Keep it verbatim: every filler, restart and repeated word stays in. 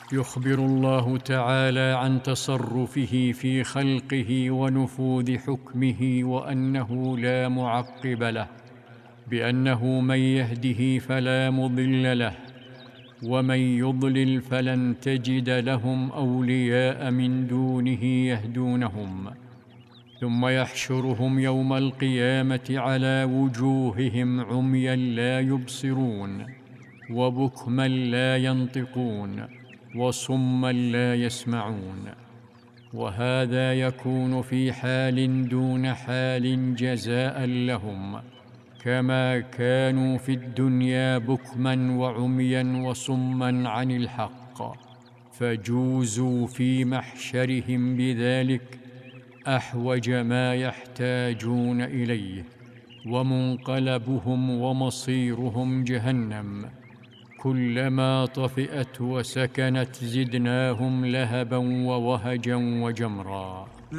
يخبر الله تعالى عن تصرفه في خلقه ونفوذ حكمه وأنه لا معقب له، بأنه من يهده فلا مضل له، ومن يضلل فلن تجد لهم أولياء من دونه يهدونهم. ثم يحشرهم يوم القيامة على وجوههم عميا لا يبصرون، وبكما لا ينطقون، وصما لا يسمعون. وهذا يكون في حال دون حال جزاء لهم، كما كانوا في الدنيا بكما وعميا وصما عن الحق، فجوزوا في محشرهم بذلك أحوج ما يحتاجون إليه، ومنقلبهم ومصيرهم جهنم. كلما طفئت وسكنت زدناهم لهبا ووهجا وجمرا.